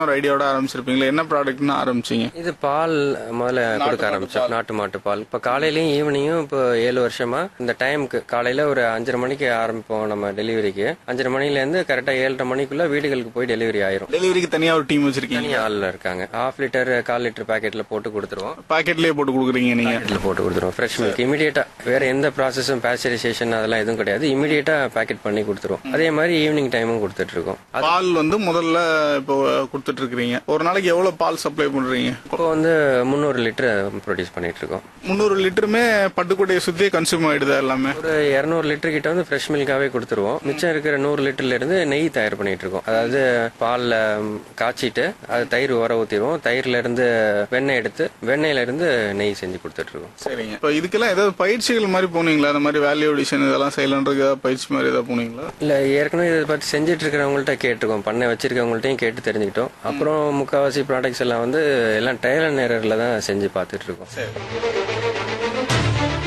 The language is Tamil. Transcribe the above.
ஒரு ஐடியாவோட ஆரம்பிச்சிருப்பீங்களா? என்ன ப்ராடக்ட்னு ஆரம்பிச்சீங்க? இது பால் முதல்ல கொடுக்க ஆரம்பிச்சோம். நாட்டு மாட்டு பால். இப்போ காலையிலயும் ஈவினிங்கும் இப்போ 7 வருஷமா இந்த டைமுக்கு காலையில ஒரு 5:30 மணிக்கு ஆரம்பிப்போம் நம்ம டெலிவரிக்கு. 5:30 மணிலேருந்து கரெக்டா 7:30 மணிக்குள்ள வீடுகளுக்கு போய் டெலிவரி ஆயிரும். டெலிவரிக்கு தனியா ஒரு டீம் வச்சிருக்கீங்க? தனியா ஆள் இருக்காங்க. 1/2 லிட்டர் 1/4 லிட்டர் பாக்கெட்ல போட்டு கொடுத்துருவோம். பாக்கெட்லயே போட்டு கொடுக்குறீங்க நீங்க? பாக்கெட்ல போட்டு கொடுத்துருவோம். ஃப்ரெஷ் மில்க் இமீடியட்டா, வேற எந்த ப்ராசஸும் பாஸ்டரைசேஷன் அதெல்லாம் எதுவும் கிடையாது. இமீடியட்டா பேக்கெட் பண்ணி கொடுத்துருவோம். அதே மாதிரி ஈவினிங் டைமும் கொடுத்துட்டு இருக்கோம். பால் முதல்ல இப்போ கொடுத்துட்டு இருக்கீங்க. ஒரு நாளைக்கு எவ்வளவு பால் சப்ளை பண்றீங்க? இப்போ 300 லிட்டர் ப்ரொடியூஸ் பண்ணிட்டு இருக்கோம். 300 லிட்டருமே பட்டுக்கோட்டையை சுத்தி கன்சியூம் ஆயிடுதா எல்லாமே? ஒரு 200 லிட்டர் கிட்ட ஃப்ரெஷ் மில்காவே கொடுத்துருவோம். மிச்சம் இருக்கிற 100 லிட்டர்ல இருந்து நெய் தயார் பண்ணிட்டு இருக்கோம். அதாவது பால்ல காய்ச்சிட்டு அது தயிர் உர ஊத்திடுவோம். தயிர்ல இருந்து வெண்ணெய் எடுத்து வெண்ணெயில இருந்து நெய் செஞ்சு கொடுத்துட்டு இருக்கோம். சரிங்க. இப்போ இதுக்கெல்லாம் ஏதாவது பயிற்சிகள் மாதிரி போனீங்களா? அந்த மாதிரி வேல்யூ அடிஷன் இதெல்லாம் செய்யலான்றது பயிற்சி மாதிரி ஏதாவது போனீங்களா? இல்ல, ஏற்கனவே இதை பத்தி செஞ்சுட்டு இருக்கிறவங்கள்ட்ட கேட்டிருக்கோம். பண்ணை வச்சிருக்கவங்கள்ட்டையும் கேட்டு தெரிஞ்சுக்கிட்டோம். அப்புறம் முக்காவாசி ப்ராடக்ட்ஸ் எல்லாம் எல்லாம் ட்ரையல் அண்ட் எரர்ல தான் செஞ்சு பார்த்துட்டு இருக்கோம்.